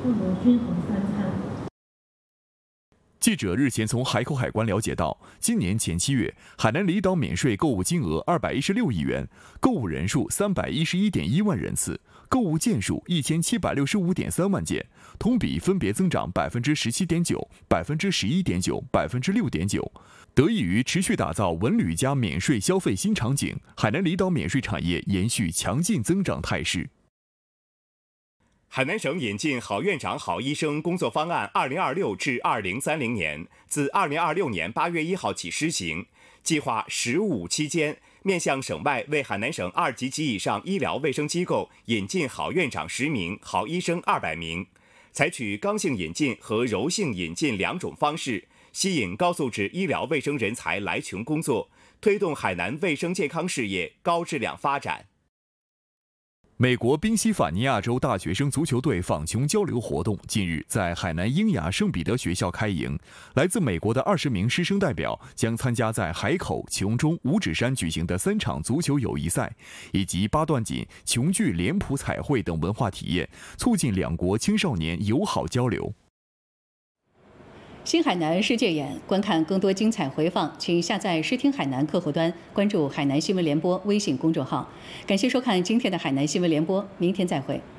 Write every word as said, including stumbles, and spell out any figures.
不如均衡三餐。 记者日前从海口海关了解到，今年前七月，海南离岛免税购物金额二百一十六亿元，购物人数三百一十一点一万人次，购物件数一千七百六十五点三万件，同比分别增长百分之十七点九、百分之十一点九、百分之六点九。得益于持续打造文旅加免税消费新场景，海南离岛免税产业延续强劲增长态势。 海南省引进好院长、好医生工作方案二零二六至二零三零年，自二零二六年八月一号起施行。计划“十五”期间，面向省外为海南省二级及以上医疗卫生机构引进好院长十名、好医生二百名，采取刚性引进和柔性引进两种方式，吸引高素质医疗卫生人才来琼工作，推动海南卫生健康事业高质量发展。 美国宾夕法尼亚州大学生足球队访琼交流活动近日在海南英雅圣彼得学校开营，来自美国的二十名师生代表将参加在海口、琼中、五指山举行的三场足球友谊赛，以及八段锦、琼剧、脸谱彩绘等文化体验，促进两国青少年友好交流。 新海南世界眼，观看更多精彩回放，请下载视听海南客户端，关注海南新闻联播微信公众号。感谢收看今天的海南新闻联播，明天再会。